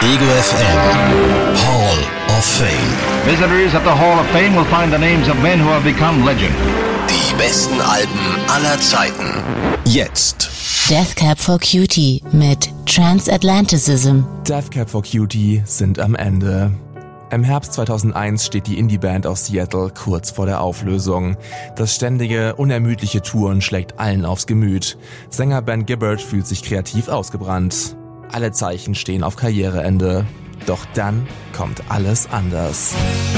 Ego FM Hall of Fame. Visitors at the Hall of Fame will find the names of men who have become legend. Die besten Alben aller Zeiten. Jetzt. Death Cab for Cutie mit Transatlanticism. Death Cab for Cutie sind am Ende. Im Herbst 2001 steht die Indie-Band aus Seattle kurz vor der Auflösung. Das ständige, unermüdliche Touren schlägt allen aufs Gemüt. Sänger Ben Gibbard fühlt sich kreativ ausgebrannt. Alle Zeichen stehen auf Karriereende. Doch dann kommt alles anders.